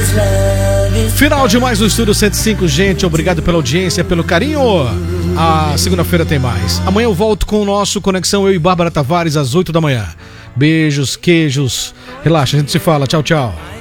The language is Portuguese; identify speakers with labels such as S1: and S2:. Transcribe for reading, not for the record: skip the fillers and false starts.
S1: Final de mais um Estúdio 105, gente. Obrigado pela audiência, pelo carinho. A segunda-feira tem mais. Amanhã eu volto com o nosso Conexão Eu e Bárbara Tavares às 8 da manhã. Beijos, queijos. Relaxa, a gente se fala. Tchau, tchau.